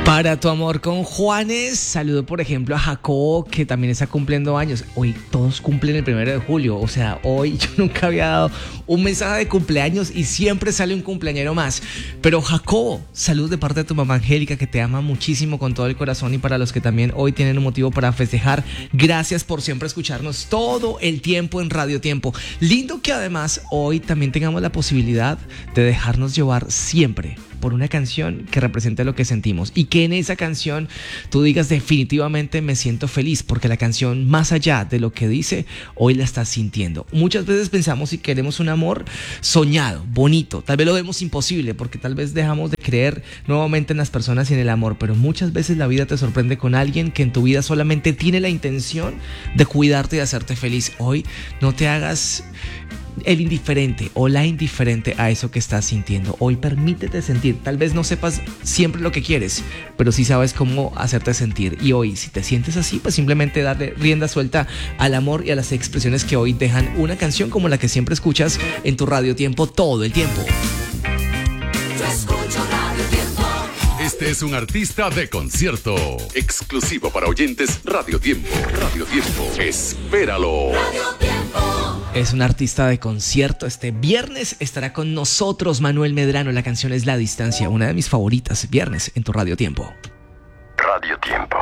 Para tu amor con Juanes, saludo por ejemplo a Jacobo, que también está cumpliendo años. Hoy todos cumplen el 1 de julio, o sea, hoy yo nunca había dado un mensaje de cumpleaños y siempre sale un cumpleañero más. Pero Jacobo, salud de parte de tu mamá Angélica, que te ama muchísimo con todo el corazón, y para los que también hoy tienen un motivo para festejar, gracias por siempre escucharnos todo el tiempo en Radio Tiempo. Lindo que además hoy también tengamos la posibilidad de dejarnos llevar siempre por una canción que represente lo que sentimos y que en esa canción tú digas definitivamente me siento feliz, porque la canción, más allá de lo que dice, hoy la estás sintiendo. Muchas veces pensamos y queremos un amor soñado, bonito, tal vez lo vemos imposible porque tal vez dejamos de creer nuevamente en las personas y en el amor, pero muchas veces la vida te sorprende con alguien que en tu vida solamente tiene la intención de cuidarte y de hacerte feliz. Hoy no te hagas el indiferente o la indiferente a eso que estás sintiendo. Hoy permítete sentir. Tal vez no sepas siempre lo que quieres, pero sí sabes cómo hacerte sentir. Y hoy, si te sientes así, pues simplemente darle rienda suelta al amor y a las expresiones que hoy dejan una canción como la que siempre escuchas en tu Radio Tiempo todo el tiempo. Yo escucho Radio Tiempo. Este es un artista de concierto exclusivo para oyentes Radio Tiempo. Radio Tiempo, espéralo. Radio Tiempo. Es un artista de concierto. Este viernes estará con nosotros Manuel Medrano. La canción es La Distancia, una de mis favoritas. Viernes en tu Radio Tiempo. Radio Tiempo.